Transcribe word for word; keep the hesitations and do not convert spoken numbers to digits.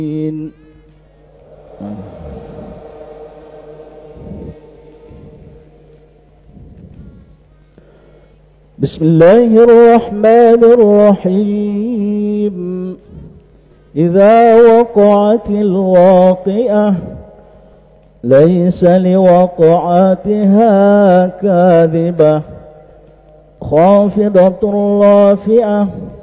بسم الله الرحمن الرحيم. إذا وقعت الواقعة ليس لوقعتها كاذبة خافضة رافعة